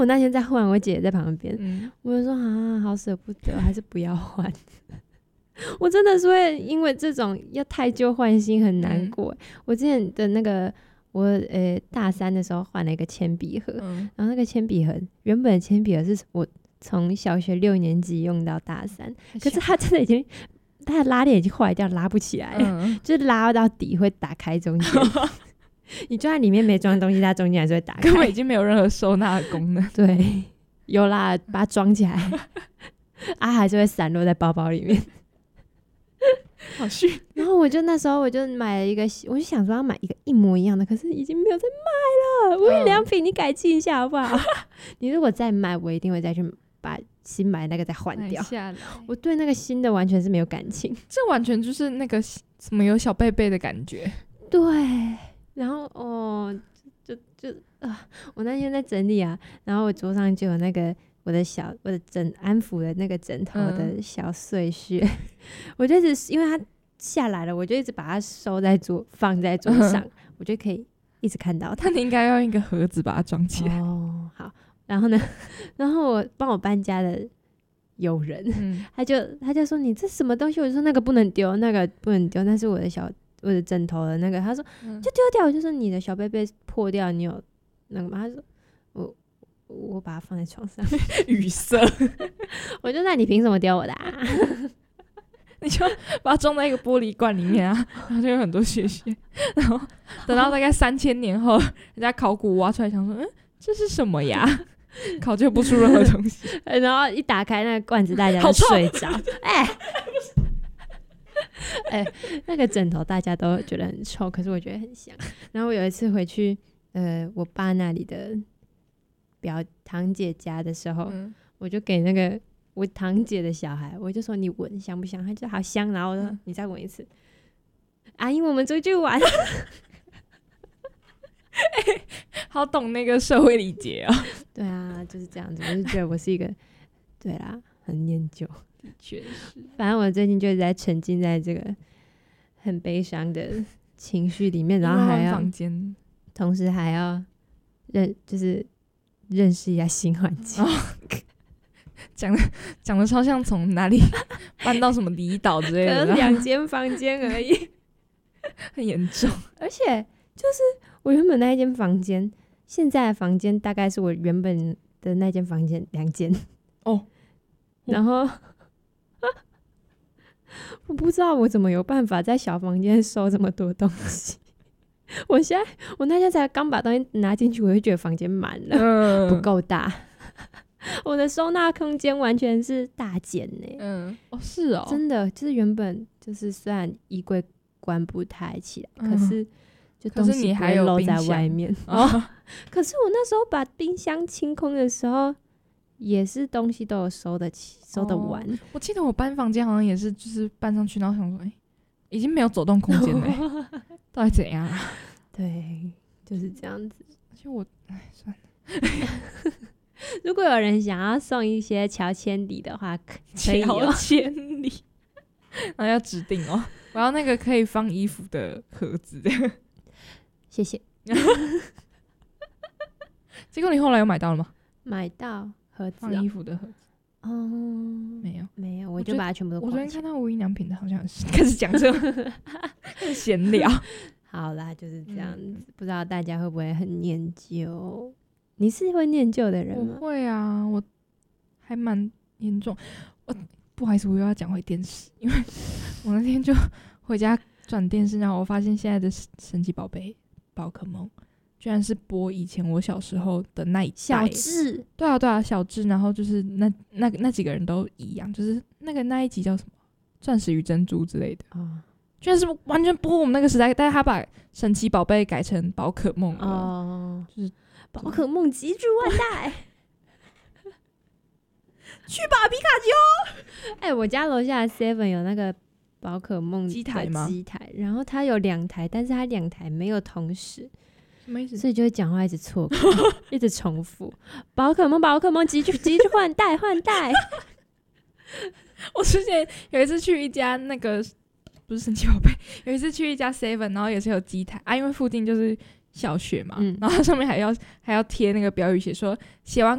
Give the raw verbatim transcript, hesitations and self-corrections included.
我那天在换，我姐也在旁边、嗯，我就说啊，好舍不得，还是不要换。我真的是会因为这种要太旧换新很难过、嗯。我之前的那个我呃大三的时候换了一个铅笔盒、嗯，然后那个铅笔盒原本的铅笔盒是我从小学六年级用到大三，可是它真的已经它的拉链已经坏掉，拉不起来了、嗯，就是拉到底会打开中间。你就算里面没装东西，它中间还是会打开， 根本已经没有任何收纳的功能。 对，有啦，把它装起来，啊，还是会散落在包包里面。 好虚。 然后我就那时候我就买了一个，我就想说要买一个一模一样的，可是已经没有在卖了。无印良品，你改进一下好不好？你如果再卖，我一定会再去把新买那个再换掉。我对那个新的完全是没有感情， 这完全就是那个什么有小贝贝的感觉。 对。然后哦，就就啊，我那天在整理啊，然后我桌上就有那个我的小我的枕安抚的那个枕头的小碎屑、嗯，我就一直因为它下来了，我就一直把它收在桌放在桌上、嗯，我就可以一直看到它。 那你应该用一个盒子把它装起来。 哦，好，然后呢，然后我帮我搬家的友人，嗯、他就他就说你这什么东西？我就说那个不能丢，那个不能丢，那是我的小。我的枕头的那个，他说、嗯、就丢掉，我就说你的小贝贝破掉，你有那个吗？他说我我把它放在床上， 语塞， 我就那你凭什么丢我的啊？ 你就把它装在一个玻璃罐里面啊，然后就有很多屑屑，然后等到大概三千年后，人家考古挖出来，想说嗯这是什么呀？考究不出任何东西， 然后一打开那个罐子，大家都睡着，哎。哎、欸，那个枕头大家都觉得很臭，可是我觉得很香。然后我有一次回去，呃，我爸那里的表堂姐家的时候，嗯、我就给那个我堂姐的小孩，我就说你闻香不香？他就好香，然后我说、嗯、你再闻一次。阿姨，我们出去玩。欸、 好懂那个社会礼节哦。 对啊，就是这样子。我就觉得我是一个，对啦，很念旧。 确实， 反正我最近就是在沉浸在这个很悲伤的情绪里面，然后还要房间， 同时还要认就是认识一下新环境。 讲的讲的超像从哪里搬到什么离岛之类的， 可能两间房间而已， 很严重。 而且就是我原本那一间房间，现在的房间大概是我原本的那间房间两间哦，然后。我不知道我怎么有办法在小房间收这么多东西。我现在我那天才刚把东西拿进去，我就觉得房间满了、嗯、不够大。我的收纳空间完全是大减呢。 嗯，哦是哦， 真的就是原本就是虽然衣柜关不太起来、嗯、可是就东西不会露在外面。哦，可是我那时候把冰箱清空的时候。也是东西都有收得起，收得完、哦。 我记得我搬房间好像也是，就是搬上去，然后想说，哎、欸，已经没有走动空间了、欸，到底怎样啊？ 对，就是这样子。 而且我，哎，算了。 如果有人想要送一些乔千里的话，可以乔千里，然后要指定哦，我要那个可以放衣服的盒子。 谢谢。 结果你后来有买到了吗？ 买到。盒子、 放衣服的盒子哦， 没有没有，我就把它全部都。 我昨天看到无印良品的，好像是开始讲这个闲聊。 好啦，就是这样子、嗯，不知道大家会不会很念旧？你是会念旧的人吗？ 我会啊，我还蛮严重。我不好意思，我又要讲回电视，因为我那天就回家转电视，然后我发现现在的神奇宝贝宝可梦。居然是播以前我小时候的那一代小智， 对啊对啊小智，然后就是那那那几个人都一样，就是那个那一集叫什么钻石与珍珠之类的、哦、居然是完全播我们那个时代，但是他把神奇宝贝改成宝可梦了、哦、就是宝可梦极致万代。 去吧皮卡丘。 哎、欸，我家楼下的 seven 有那个宝可梦机台吗？ 机台，然后它有两台，但是它两台没有同时。 什么意思？ 所以就会讲话一直错过，一直重复。宝可梦，宝可梦，急剧急剧换代换代。 我之前有一次去一家那个不是神奇宝贝，有一次去一家 seven， 然后也是有机台啊，因为附近就是小学嘛，嗯、然后它上面还要还要贴那个标语，写说写完